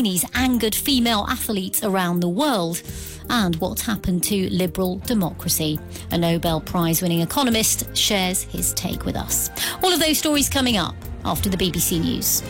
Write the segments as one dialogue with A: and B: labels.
A: bikinis angered female athletes around the world, and what's happened to liberal democracy. A Nobel Prize-winning economist shares his take with us. All of those stories coming up after the BBC News.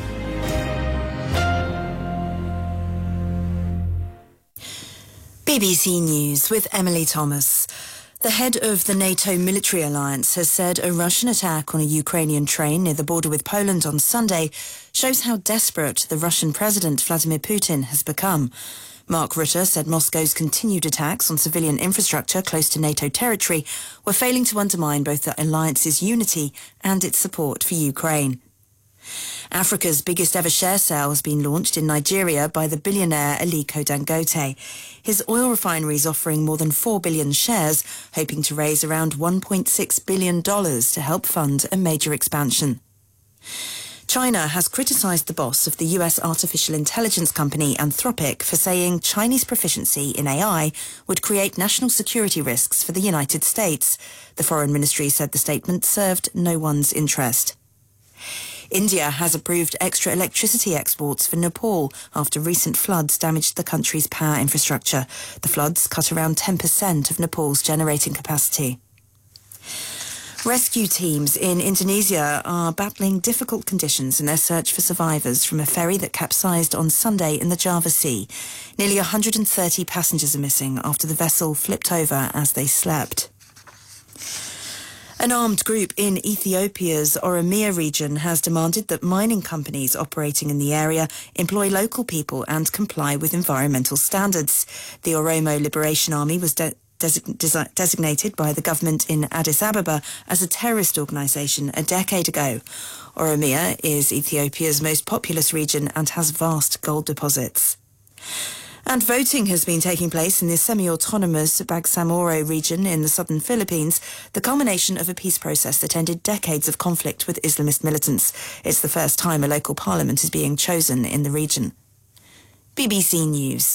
B: BBC News with Emily Thomas. The head of the NATO military alliance has said a Russian attack on a Ukrainian train near the border with Poland on Sunday shows how desperate the Russian President Vladimir Putin has become. Mark Rutte said Moscow's continued attacks on civilian infrastructure close to NATO territory were failing to undermine both the alliance's unity and its support for Ukraine. Africa's biggest ever share sale has been launched in Nigeria by the billionaire Aliko Dangote. His oil refinery is offering more than 4 billion shares, hoping to raise around $1.6 billion to help fund a major expansion. China has criticised the boss of the US artificial intelligence company Anthropic for saying Chinese proficiency in AI would create national security risks for the United States. The Foreign Ministry said the statement served no one's interest. India has approved extra electricity exports for Nepal after recent floods damaged the country's power infrastructure. The floods cut around 10% of Nepal's generating capacity. Rescue teams in Indonesia are battling difficult conditions in their search for survivors from a ferry that capsized on Sunday in the Java Sea. Nearly 130 passengers are missing after the vessel flipped over as they slept. An armed group in Ethiopia's Oromia region has demanded that mining companies operating in the area employ local people and comply with environmental standards. The Oromo Liberation Army was designated by the government in Addis Ababa as a terrorist organisation a decade ago. Oromia is Ethiopia's most populous region and has vast gold deposits. And voting has been taking place in the semi-autonomous Bangsamoro region in the southern Philippines, the culmination of a peace process that ended decades of conflict with Islamist militants. It's the first time a local parliament is being chosen in the region. BBC News.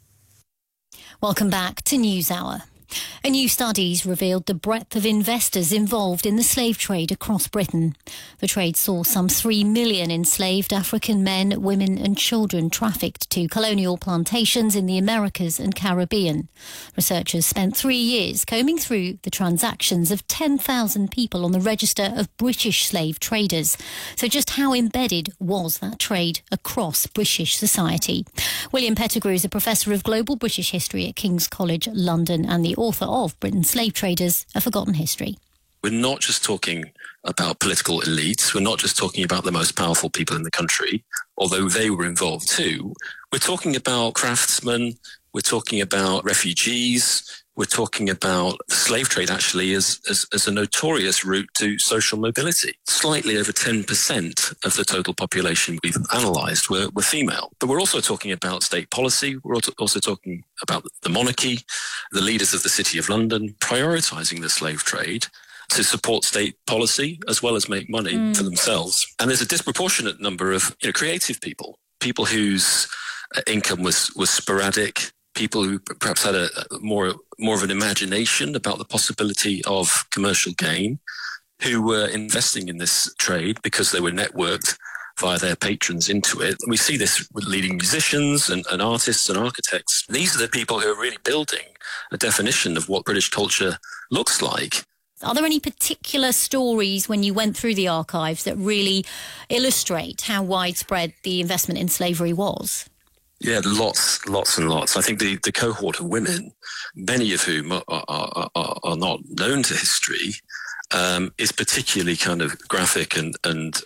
A: Welcome back to NewsHour. A new study's revealed the breadth of investors involved in the slave trade across Britain. The trade saw some 3 million enslaved African men, women and children trafficked to colonial plantations in the Americas and Caribbean. Researchers spent 3 years combing through the transactions of 10,000 people on the register of British slave traders. So just how embedded was that trade across British society? William Pettigrew is a professor of global British history at King's College London and the author of Britain's Slave Traders, A Forgotten History.
C: We're not just talking about political elites. We're not just talking about the most powerful people in the country, although they were involved too. We're talking about craftsmen. We're talking about refugees. We're talking about the slave trade actually as a notorious route to social mobility. Slightly over 10% of the total population we've analysed were female. But we're also talking about state policy. We're also talking about the monarchy, the leaders of the City of London prioritising the slave trade to support state policy as well as make money for themselves. And there's a disproportionate number of creative people whose income was sporadic, people who perhaps had a more of an imagination about the possibility of commercial gain, who were investing in this trade because they were networked via their patrons into it. And we see this with leading musicians and artists and architects. These are the people who are really building a definition of what British culture looks like.
A: Are there any particular stories when you went through the archives that really illustrate how widespread the investment in slavery was?
C: Yeah, lots and lots. I think the cohort of women, many of whom are not known to history, is particularly kind of graphic and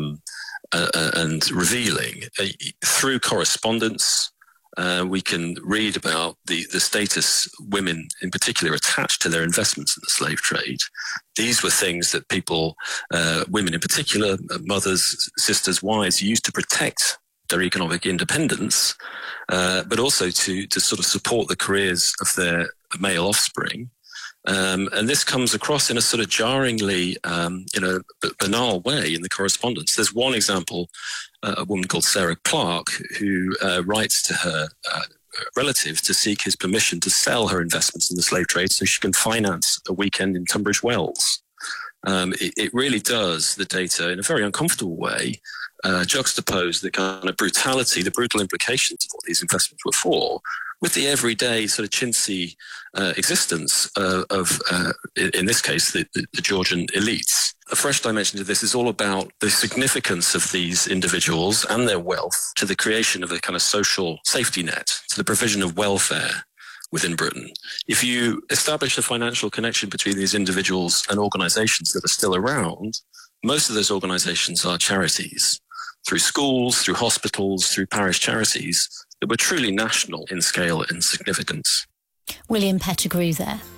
C: revealing. Through correspondence, we can read about the status women in particular attached to their investments in the slave trade. These were things that people, women in particular, mothers, sisters, wives, used to protect their economic independence, but also to sort of support the careers of their male offspring. And this comes across in a sort of jarringly, banal way in the correspondence. There's one example, a woman called Sarah Clark, who writes to her relative to seek his permission to sell her investments in the slave trade so she can finance a weekend in Tunbridge Wells. It really does, the data, in a very uncomfortable way, juxtapose the kind of brutality, the brutal implications these investments were for, with the everyday sort of chintzy existence of in this case, the Georgian elites. A fresh dimension to this is all about the significance of these individuals and their wealth to the creation of a kind of social safety net, to the provision of welfare within Britain. If you establish a financial connection between these individuals and organisations that are still around, most of those organisations are charities, through schools, through hospitals, through parish charities, that were truly national in scale and significance.
A: William Pettigrew there.